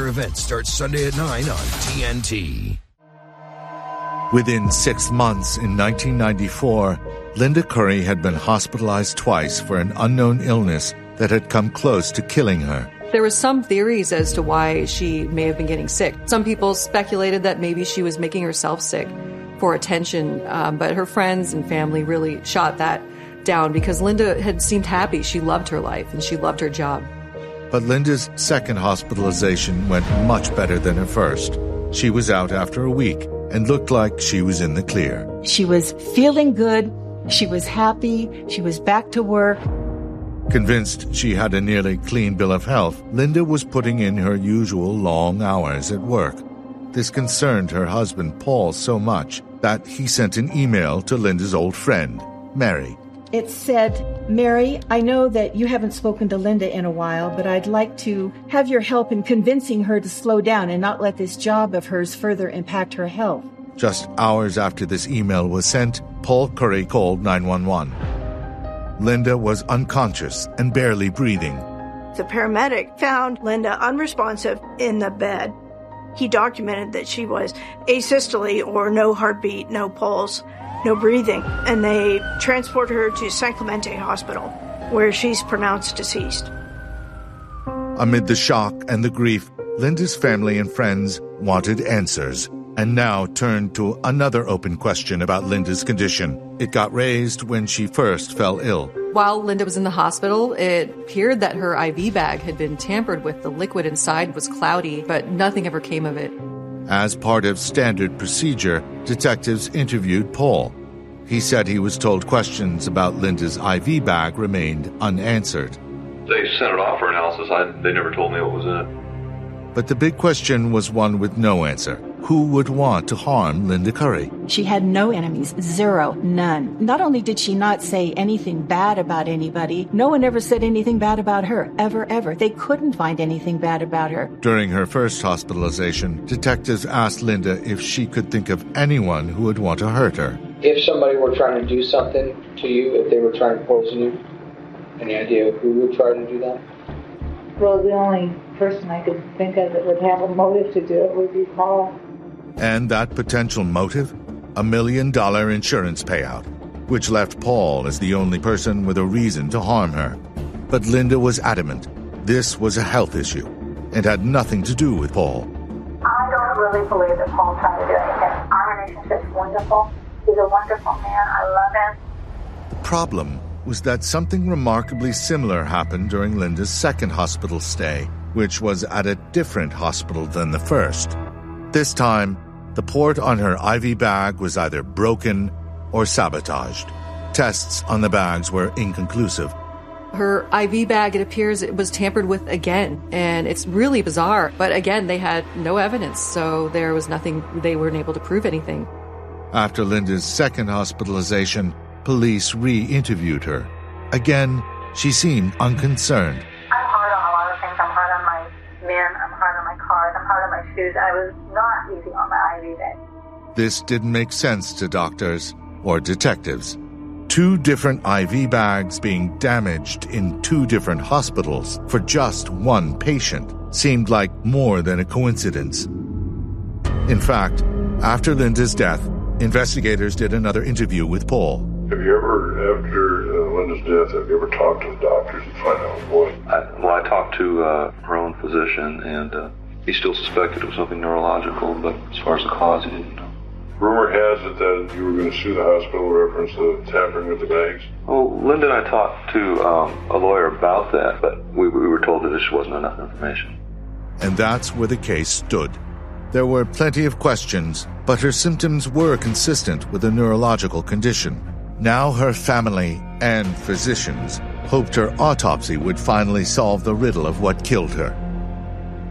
event starts Sunday at 9 on TNT. Within 6 months in 1994, Linda Curry had been hospitalized twice for an unknown illness that had come close to killing her. There were some theories as to why she may have been getting sick. Some people speculated that maybe she was making herself sick for attention, but her friends and family really shot that down because Linda had seemed happy. She loved her life and she loved her job. But Linda's second hospitalization went much better than her first. She was out after a week and looked like she was in the clear. She was feeling good. She was happy. She was back to work. Convinced she had a nearly clean bill of health, Linda was putting in her usual long hours at work. This concerned her husband, Paul, so much that he sent an email to Linda's old friend, Mary. It said, "Mary, I know that you haven't spoken to Linda in a while, but I'd like to have your help in convincing her to slow down and not let this job of hers further impact her health." Just hours after this email was sent, Paul Curry called 911. Linda was unconscious and barely breathing. The paramedic found Linda unresponsive in the bed. He documented that she was asystole, or no heartbeat, no pulse, no breathing, and they transported her to San Clemente Hospital, where she's pronounced deceased. Amid the shock and the grief, Linda's family and friends wanted answers, and now turned to another open question about Linda's condition. It got raised when she first fell ill. While Linda was in the hospital, it appeared that her IV bag had been tampered with. The liquid inside was cloudy, but nothing ever came of it. As part of standard procedure, detectives interviewed Paul. He said he was told questions about Linda's IV bag remained unanswered. They sent it off for analysis. They never told me what was in it. But the big question was one with no answer. Who would want to harm Linda Curry? She had no enemies, zero, none. Not only did she not say anything bad about anybody, no one ever said anything bad about her, ever. They couldn't find anything bad about her. During her first hospitalization, detectives asked Linda if she could think of anyone who would want to hurt her. If somebody were trying to do something to you, if they were trying to poison you, any idea who would try to do that? Well, the only person I could think of that would have a motive to do it would be Paul. And that potential motive? $1 million insurance payout, which left Paul as the only person with a reason to harm her. But Linda was adamant this was a health issue and had nothing to do with Paul. I don't really believe that Paul tried to do anything. Our relationship's wonderful. He's a wonderful man. I love him. The problem was that something remarkably similar happened during Linda's second hospital stay, which was at a different hospital than the first. This time, the port on her IV bag was either broken or sabotaged. Tests on the bags were inconclusive. Her IV bag, it appears it was tampered with again, and it's really bizarre. But again, they had no evidence, so there was nothing, they weren't able to prove anything. After Linda's second hospitalization, police re-interviewed her. Again, she seemed unconcerned. I'm hard on a lot of things. I'm hard on my men. I'm hard on my cars. I'm hard on my shoes. I was not easy on my IV bag. This didn't make sense to doctors or detectives. 2 different IV bags being damaged in 2 different hospitals for just one patient seemed like more than a coincidence. In fact, after Linda's death, investigators did another interview with Paul. Have you ever, after Linda's death, have you ever talked to the doctors and find out what? I talked to her own physician, and he still suspected it was something neurological, but as far as the cause, he didn't know. Rumor has it that you were going to sue the hospital in reference to tampering with the bags. Well, Linda and I talked to a lawyer about that, but we were told that this wasn't enough information. And that's where the case stood. There were plenty of questions, but her symptoms were consistent with a neurological condition. Now her family and physicians hoped her autopsy would finally solve the riddle of what killed her.